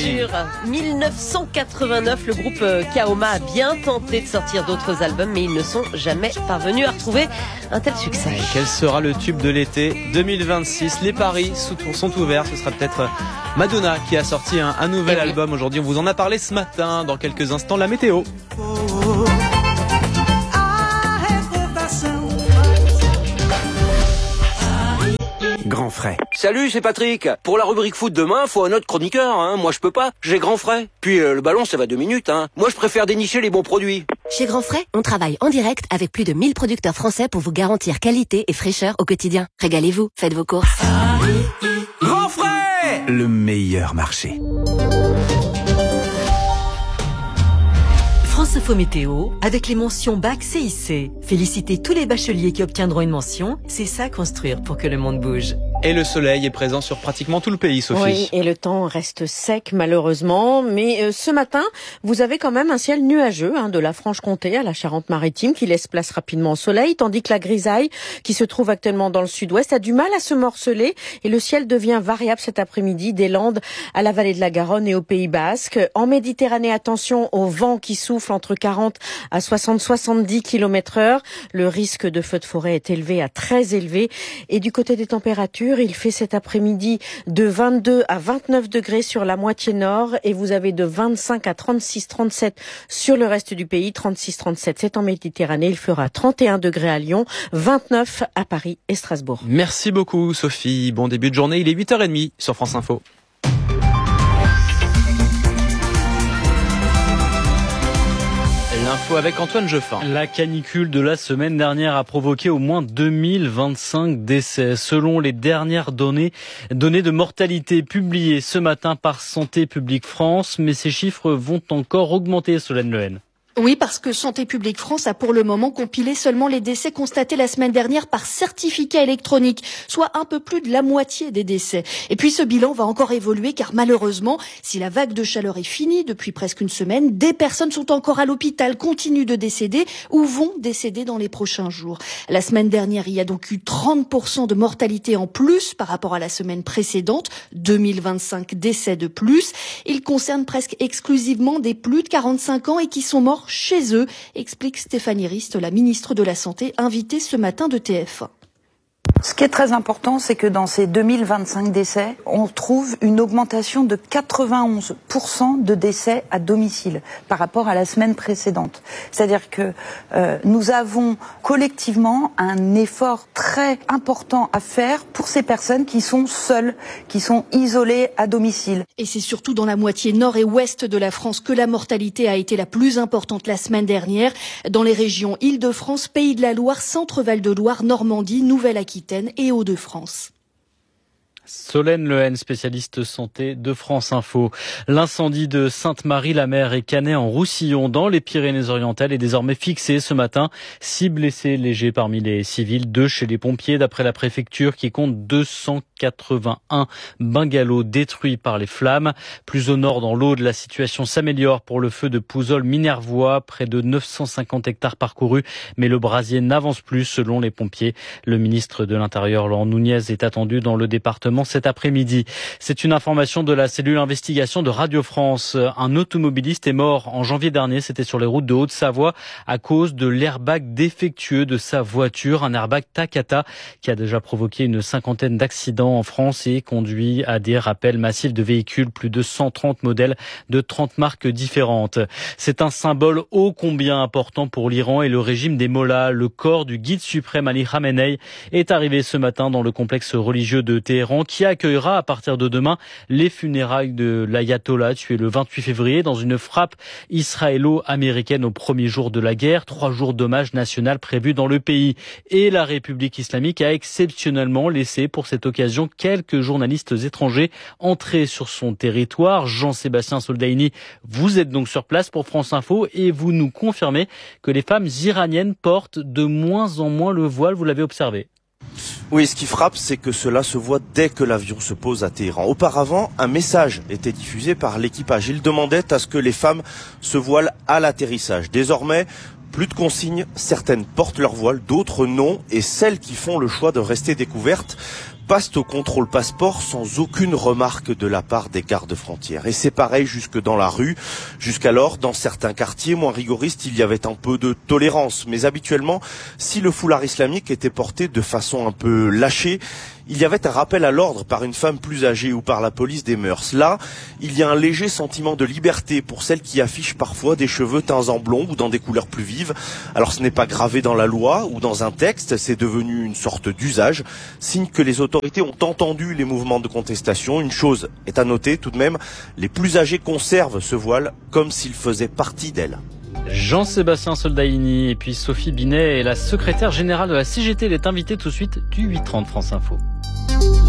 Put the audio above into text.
sûr. 1989, le groupe Kaoma a bien tenté de sortir d'autres albums, mais ils ne sont jamais parvenus à retrouver un tel succès. Et quel sera le tube de l'été 2026? Les paris sont ouverts. Ce sera peut-être Madonna qui a sorti un nouvel album aujourd'hui. On vous en a parlé ce matin. Dans quelques instants, la météo. Grand frais. Salut, c'est Patrick. Pour la rubrique foot demain, faut un autre chroniqueur, hein. Moi, je peux pas. J'ai Grand frais. Puis le ballon, ça va 2 minutes, hein. Moi, je préfère dénicher les bons produits. Chez Grand Frais, on travaille en direct avec plus de 1000 producteurs français pour vous garantir qualité et fraîcheur au quotidien. Régalez-vous, faites vos courses. Grand frais, le meilleur marché. France Info Météo, avec les mentions Bac CIC. Félicitez tous les bacheliers qui obtiendront une mention. C'est ça construire pour que le monde bouge. Et le soleil est présent sur pratiquement tout le pays, Sophie. Oui, et le temps reste sec malheureusement. Mais ce matin, vous avez quand même un ciel nuageux de la Franche-Comté à la Charente-Maritime qui laisse place rapidement au soleil, tandis que la grisaille qui se trouve actuellement dans le sud-ouest a du mal à se morceler et le ciel devient variable cet après-midi des Landes à la vallée de la Garonne et au Pays Basque. En Méditerranée, attention au vent qui souffle entre 40 à 60-70 km/h. Le risque de feux de forêt est élevé à très élevé. Et du côté des températures, il fait cet après-midi de 22 à 29 degrés sur la moitié nord et vous avez de 25 à 36-37 sur le reste du pays. 36-37, c'est en Méditerranée. Il fera 31 degrés à Lyon, 29 à Paris et Strasbourg. Merci beaucoup, Sophie. Bon début de journée. Il est 8h30 sur France Info. L'info avec Antoine Jeffin. La canicule de la semaine dernière a provoqué au moins 2025 décès. Selon les dernières données de mortalité publiées ce matin par Santé publique France, mais ces chiffres vont encore augmenter, Solène Lehen. Oui, parce que Santé publique France a pour le moment compilé seulement les décès constatés la semaine dernière par certificat électronique, soit un peu plus de la moitié des décès. Et puis ce bilan va encore évoluer car malheureusement, si la vague de chaleur est finie depuis presque une semaine, des personnes sont encore à l'hôpital, continuent de décéder ou vont décéder dans les prochains jours. La semaine dernière, il y a donc eu 30% de mortalité en plus par rapport à la semaine précédente, 2025 décès de plus. Ils concernent presque exclusivement des plus de 45 ans et qui sont morts chez eux, explique Stéphanie Rist, la ministre de la Santé, invitée ce matin de TF1. Ce qui est très important, c'est que dans ces 2025 décès, on trouve une augmentation de 91% de décès à domicile par rapport à la semaine précédente. C'est-à-dire que nous avons collectivement un effort très important à faire pour ces personnes qui sont seules, qui sont isolées à domicile. Et c'est surtout dans la moitié nord et ouest de la France que la mortalité a été la plus importante la semaine dernière. Dans les régions Île-de-France, Pays de la Loire, Centre-Val de Loire, Normandie, Nouvelle-Aquitaine et Hauts-de-France. Solène Lehen, spécialiste santé de France Info. L'incendie de Sainte-Marie-la-Mer et Canet en Roussillon dans les Pyrénées-Orientales est désormais fixé ce matin. 6 blessés légers parmi les civils, 2 chez les pompiers d'après la préfecture qui compte 281 bungalows détruits par les flammes. Plus au nord dans l'Aude, la situation s'améliore pour le feu de Pouzol-Minervois, près de 950 hectares parcourus, mais le brasier n'avance plus selon les pompiers. Le ministre de l'Intérieur, Laurent Nunez, est attendu dans le département cet après-midi. C'est une information de la cellule investigation de Radio France. Un automobiliste est mort en janvier dernier, c'était sur les routes de Haute-Savoie, à cause de l'airbag défectueux de sa voiture, un airbag Takata qui a déjà provoqué une 50aine d'accidents en France et conduit à des rappels massifs de véhicules, plus de 130 modèles de 30 marques différentes. C'est un symbole ô combien important pour l'Iran et le régime des mollahs. Le corps du guide suprême Ali Khamenei est arrivé ce matin dans le complexe religieux de Téhéran qui accueillera à partir de demain les funérailles de l'ayatollah tué le 28 février dans une frappe israélo-américaine au premier jour de la guerre. 3 jours d'hommage national prévus dans le pays. Et la République islamique a exceptionnellement laissé pour cette occasion quelques journalistes étrangers entrer sur son territoire. Jean-Sébastien Soldaini, vous êtes donc sur place pour France Info et vous nous confirmez que les femmes iraniennes portent de moins en moins le voile, vous l'avez observé. Oui, ce qui frappe, c'est que cela se voit dès que l'avion se pose à Téhéran. Auparavant, un message était diffusé par l'équipage. Il demandait à ce que les femmes se voilent à l'atterrissage. Désormais, plus de consignes, certaines portent leur voile, d'autres non, et celles qui font le choix de rester découvertes passent au contrôle passeport sans aucune remarque de la part des gardes-frontières. Et c'est pareil jusque dans la rue. Jusqu'alors, dans certains quartiers moins rigoristes, il y avait un peu de tolérance. Mais habituellement, si le foulard islamique était porté de façon un peu lâchée, il y avait un rappel à l'ordre par une femme plus âgée ou par la police des mœurs. Là, il y a un léger sentiment de liberté pour celles qui affichent parfois des cheveux teints en blond ou dans des couleurs plus vives. Alors ce n'est pas gravé dans la loi ou dans un texte, c'est devenu une sorte d'usage, signe que les autorités ont entendu les mouvements de contestation. Une chose est à noter tout de même, les plus âgés conservent ce voile comme s'il faisait partie d'elles. Jean-Sébastien Soldaini et puis Sophie Binet est la secrétaire générale de la CGT. Elle est invitée tout de suite du 8h30 France Info.